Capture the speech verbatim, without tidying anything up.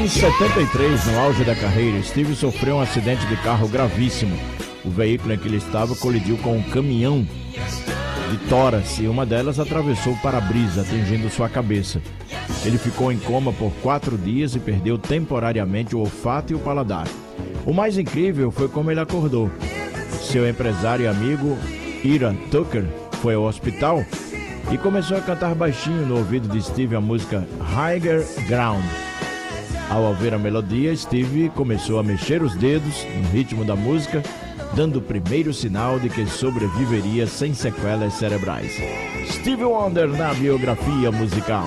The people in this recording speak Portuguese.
Em setenta e três, no auge da carreira, Steve sofreu um acidente de carro gravíssimo. O veículo em que ele estava colidiu com um caminhão de toras e uma delas atravessou o para-brisa, atingindo sua cabeça. Ele ficou em coma por quatro dias e perdeu temporariamente o olfato e o paladar. O mais incrível foi como ele acordou. Seu empresário e amigo, Ira Tucker, foi ao hospital e começou a cantar baixinho no ouvido de Steve a música Higher Ground. Ao ouvir a melodia, Steve começou a mexer os dedos no ritmo da música, dando o primeiro sinal de que sobreviveria sem sequelas cerebrais. Stevie Wonder na biografia musical.